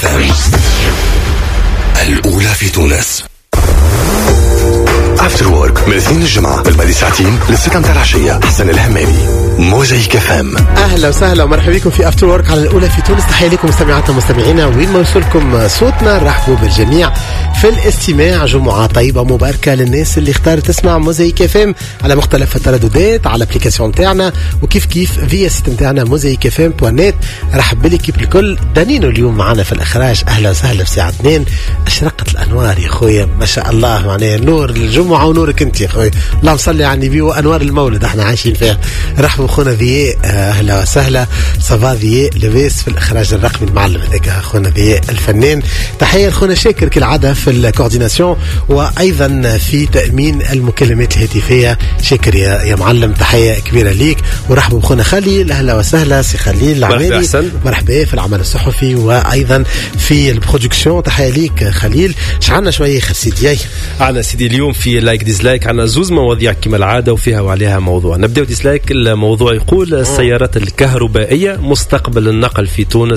FM الأولى في تونس. افتر وورك من الاثنين الجمعة بالبادي ساعتين للستة متاع العشية. حسن الهمامي، موزايك FM. اهلا وسهلا ومرحبا بكم في افتر وورك على الاولى في تونس. تحية لكم مستمعاتنا ومستمعينا وين ما يوصلكم صوتنا. رحبوا بالجميع في الاستماع. جمعة طيبة مباركة للناس اللي اختارت تسمع موزايك FM على مختلف الترددات على الابليكاسيون تاعنا وكيف كيف فيا السيت تاعنا موزايك FM.net. رحب بالكيب الكل. دانينو اليوم معنا في الاخراج. اهلا وسهلا في ساعة 2. اشرقت الانوار يا خويا ما شاء الله، معناها نور الجمعة ونورك انت يا خويا. اللهم صل على النبي وانوار المولد احنا عايشين فيها. رحبوا خونا ذياء. اهلا وسهلا. صباح ذياء لباس في الاخراج الرقمي المعلم هذاك خونا ذياء الفنان. تحيه لخونا شاكر كالعاده في الكورديناسيون وايضا في تامين المكالمات الهاتفيه. شاكر يا معلم، تحيه كبيره ليك. ورحبوا بخونا خليل. اهلا وسهلا سي خليل العمالي. مرحبا في العمل الصحفي وايضا في البرودكسيون. تحيه ليك خليل. شعلنا شويه سيدي. عنا سيدي اليوم في لايك ديسلايك عنا زوز مواضيع كما العاده وفيها وعليها موضوع. نبداو ديسلايك. الموضوع يقول السيارات الكهربائيه مستقبل النقل في تونس